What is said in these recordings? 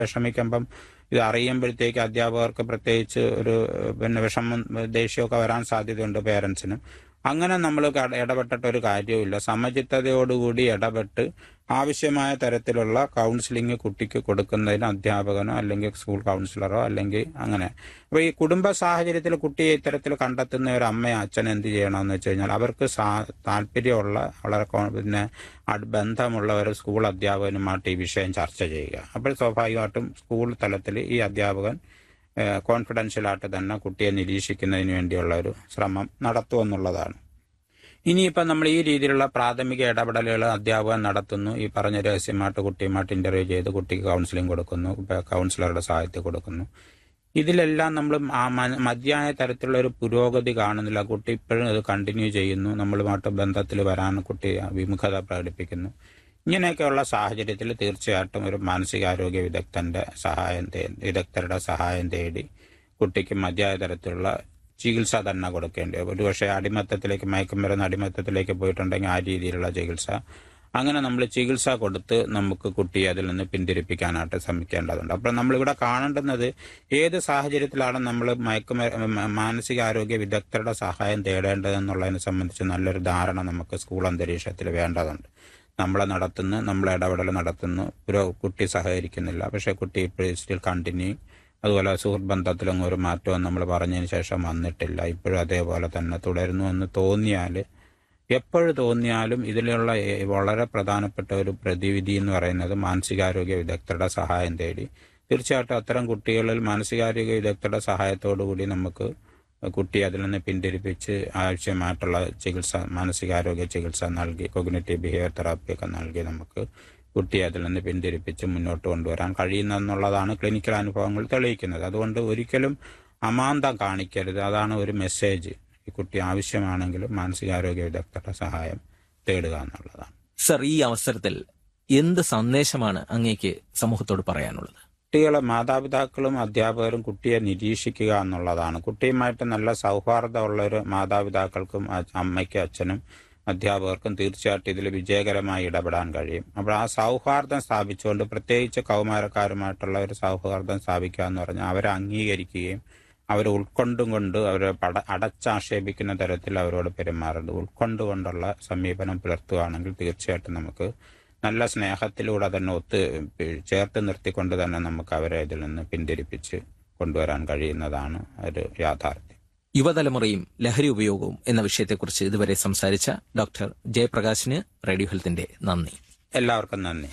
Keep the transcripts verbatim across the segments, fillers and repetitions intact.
വിഷമിക്കുമ്പം ഇത് അറിയുമ്പോഴത്തേക്ക് അധ്യാപകർക്ക് പ്രത്യേകിച്ച് ഒരു പിന്നെ വിഷമം ദേഷ്യമൊക്കെ വരാൻ സാധ്യതയുണ്ട് പേരൻസിനും. അങ്ങനെ നമ്മൾ ഇടപെട്ടിട്ട് ഒരു കാര്യവുമില്ല. സമചിത്തതയോടുകൂടി ഇടപെട്ട് ആവശ്യമായ തരത്തിലുള്ള കൗൺസിലിംഗ് കുട്ടിക്ക് കൊടുക്കുന്നതിന് അധ്യാപകനോ അല്ലെങ്കിൽ സ്കൂൾ കൗൺസിലറോ അല്ലെങ്കിൽ അങ്ങനെ. അപ്പോൾ ഈ കുടുംബ സാഹചര്യത്തിൽ കുട്ടിയെ ഇത്തരത്തിൽ കണ്ടെത്തുന്ന ഒരു അമ്മയോ അച്ഛൻ എന്ത് ചെയ്യണമെന്ന് വെച്ച് കഴിഞ്ഞാൽ അവർക്ക് സാ താല്പര്യമുള്ള വളരെ പിന്നെ ബന്ധമുള്ള ഒരു സ്കൂൾ അധ്യാപകനുമായിട്ട് ഈ വിഷയം ചർച്ച ചെയ്യുക. അപ്പോൾ സ്വാഭാവികമായിട്ടും സ്കൂൾ തലത്തിൽ ഈ അധ്യാപകൻ കോൺഫിഡൻഷ്യലായിട്ട് തന്നെ കുട്ടിയെ നിരീക്ഷിക്കുന്നതിന് വേണ്ടിയുള്ള ഒരു ശ്രമം നടത്തുമെന്നുള്ളതാണ്. ഇനിയിപ്പം നമ്മൾ ഈ രീതിയിലുള്ള പ്രാഥമിക ഇടപെടലുകൾ അധ്യാപകൻ നടത്തുന്നു. ഈ പറഞ്ഞ രഹസ്യമായിട്ട് കുട്ടിയുമായിട്ട് ഇന്റർവ്യൂ ചെയ്ത് കുട്ടിക്ക് കൗൺസിലിംഗ് കൊടുക്കുന്നു, കൗൺസിലറുടെ സഹായത്തിൽ കൊടുക്കുന്നു. ഇതിലെല്ലാം നമ്മൾ മതിയായ തരത്തിലുള്ള ഒരു പുരോഗതി കാണുന്നില്ല. കുട്ടി ഇപ്പോഴും അത് കണ്ടിന്യൂ ചെയ്യുന്നു, നമ്മളുമായിട്ട് ബന്ധത്തിൽ വരാൻ കുട്ടി വിമുഖത പ്രകടിപ്പിക്കുന്നു. ഇങ്ങനെയൊക്കെയുള്ള സാഹചര്യത്തിൽ തീർച്ചയായിട്ടും ഒരു മാനസികാരോഗ്യ വിദഗ്ധന്റെ സഹായം തേടി വിദഗ്ധരുടെ സഹായം തേടി കുട്ടിക്ക് മതിയായ തരത്തിലുള്ള ചികിത്സ തന്നെ കൊടുക്കേണ്ടി വരും. ഒരുപക്ഷെ അടിമത്തത്തിലേക്ക് മയക്കുമരുന്ന് അടിമത്തത്തിലേക്ക് പോയിട്ടുണ്ടെങ്കിൽ ആ രീതിയിലുള്ള ചികിത്സ, അങ്ങനെ നമ്മൾ ചികിത്സ കൊടുത്ത് നമുക്ക് കുട്ടിയെ അതിൽ നിന്ന് പിന്തിരിപ്പിക്കാനായിട്ട് ശ്രമിക്കേണ്ടതുണ്ട്. അപ്പോൾ നമ്മളിവിടെ കാണേണ്ടുന്നത് ഏത് സാഹചര്യത്തിലാണ് നമ്മൾ മയക്കുമരുന്ന് മാനസികാരോഗ്യ വിദഗ്ധരുടെ സഹായം തേടേണ്ടതെന്നുള്ളതിനെ സംബന്ധിച്ച് നല്ലൊരു ധാരണ നമുക്ക് സ്കൂൾ അന്തരീക്ഷത്തിൽ വേണ്ടതുണ്ട്. നമ്മളെ നടത്തുന്നു, നമ്മളെ ഇടപെടൽ നടത്തുന്നു, ഒരു കുട്ടി സഹകരിക്കുന്നില്ല, പക്ഷേ കുട്ടി ഇപ്പോഴും സ്റ്റിൽ കണ്ടിന്യൂ. അതുപോലെ സുഹൃത്ത് ബന്ധത്തിലൊന്നും ഒരു മാറ്റവും നമ്മൾ പറഞ്ഞതിന് ശേഷം വന്നിട്ടില്ല, ഇപ്പോഴും അതേപോലെ തന്നെ തുടരുന്നു എന്ന് തോന്നിയാൽ, എപ്പോഴും തോന്നിയാലും ഇതിലുള്ള വളരെ പ്രധാനപ്പെട്ട ഒരു പ്രതിവിധി എന്ന് പറയുന്നത് മാനസികാരോഗ്യ വിദഗ്ധരുടെ സഹായം തേടി. തീർച്ചയായിട്ടും അത്തരം കുട്ടികളിൽ മാനസികാരോഗ്യ വിദഗ്ധരുടെ സഹായത്തോടു കൂടി നമുക്ക് കുട്ടിയെ അതിൽ നിന്ന് പിന്തിരിപ്പിച്ച് ആവശ്യമായിട്ടുള്ള ചികിത്സ, മാനസികാരോഗ്യ ചികിത്സ നൽകി, കോഗ്നിറ്റീവ് ബിഹേവിയർ തെറാപ്പിയൊക്കെ നൽകി നമുക്ക് കുട്ടിയെ അതിൽ നിന്ന് പിന്തിരിപ്പിച്ച് മുന്നോട്ട് കൊണ്ടുവരാൻ കഴിയുന്നെന്നുള്ളതാണ് ക്ലിനിക്കൽ അനുഭവങ്ങൾ തെളിയിക്കുന്നത്. അതുകൊണ്ട് ഒരിക്കലും അമാന്തം കാണിക്കരുത്. അതാണ് ഒരു മെസ്സേജ്. ഈ കുട്ടി ആവശ്യമാണെങ്കിലും മാനസികാരോഗ്യ വിദഗ്ധരുടെ സഹായം തേടുക എന്നുള്ളതാണ്. സർ, ഈ അവസരത്തിൽ എന്ത് സന്ദേശമാണ് അങ്ങേക്ക് സമൂഹത്തോട് പറയാനുള്ളത്? കുട്ടികളെ മാതാപിതാക്കളും അധ്യാപകരും കുട്ടിയെ നിരീക്ഷിക്കുക എന്നുള്ളതാണ്. കുട്ടിയുമായിട്ട് നല്ല സൗഹാർദ്ദമുള്ള ഒരു മാതാപിതാക്കൾക്കും അമ്മയ്ക്കും അച്ഛനും അധ്യാപകർക്കും തീർച്ചയായിട്ടും ഇതിൽ വിജയകരമായി ഇടപെടാൻ കഴിയും. അപ്പോൾ ആ സൗഹാർദ്ദം സ്ഥാപിച്ചുകൊണ്ട്, പ്രത്യേകിച്ച് കൗമാരക്കാരുമായിട്ടുള്ള ഒരു സൗഹാർദ്ദം സ്ഥാപിക്കുക എന്ന് പറഞ്ഞാൽ അവരെ അംഗീകരിക്കുകയും അവരെ ഉൾക്കൊണ്ടും കൊണ്ട് അവരെ പട അടച്ചാക്ഷേപിക്കുന്ന തരത്തിൽ അവരോട് പെരുമാറുന്നത് ഉൾക്കൊണ്ടുകൊണ്ടുള്ള സമീപനം പുലർത്തുകയാണെങ്കിൽ തീർച്ചയായിട്ടും നമുക്ക് നല്ല സ്നേഹത്തിലൂടെ തന്നെ ഒത്ത് ചേർത്ത് നിർത്തിക്കൊണ്ട് തന്നെ നമുക്ക് അവരെ ഇതിൽ നിന്ന് പിന്തിരിപ്പിച്ച് കൊണ്ടുവരാൻ കഴിയുന്നതാണ് ഒരു യാഥാർത്ഥ്യം. യുവതലമുറയും ലഹരി ഉപയോഗവും എന്ന വിഷയത്തെക്കുറിച്ച് ഇതുവരെ സംസാരിച്ച ഡോക്ടർ ജയപ്രകാശിന് റേഡിയോ ഹെൽത്തിന്റെ നന്ദി. എല്ലാവർക്കും നന്ദി.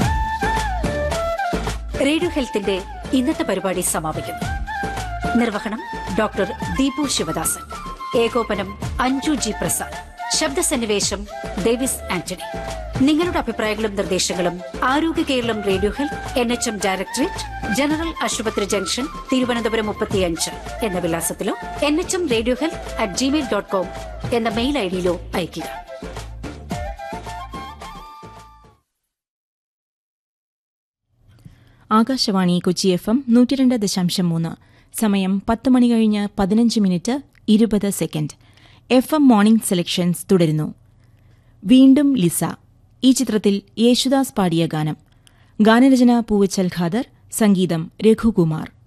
റേഡിയോ ഹെൽത്തിന്റെ ഇന്നത്തെ പരിപാടി സമാപിക്കുന്നു. നിർവഹണം ഡോക്ടർ ദീപു ശിവദാസൻ, ഏകോപനം അഞ്ജു ജി പ്രസാദ്, ശബ്ദസന്നിവേശം ഡേവിസ് ആന്റണി. നിങ്ങളുടെ അഭിപ്രായങ്ങളും നിർദ്ദേശങ്ങളും ആരോഗ്യ Keralam radio health N H M directorate, general ആശുപത്രി ജംഗ്ഷൻ, തിരുവനന്തപുരം മുപ്പത്തിയഞ്ച് എന്ന വിലാസത്തിലോ N H M radio health at Gmail dot com എന്ന മെയിൽ ഐഡിയിലോ അയയ്ക്കുക. ആകാശവാണി കൊച്ചി എഫ് എം നൂറ്റിരണ്ട് ദശാംശം മൂന്ന്. സമയം പത്ത് മണി കഴിഞ്ഞ് പതിനഞ്ച് മിനിറ്റ് ഇരുപത് second. F M morning selections തുടരുന്നു. വീണ്ടും ലിസ, ഈ ചിത്രത്തിൽ യേശുദാസ് പാടിയ ഗാനം. ഗാനരചന പൂവച്ചൽ ഖാദർ, സംഗീതം രഘുകുമാർ.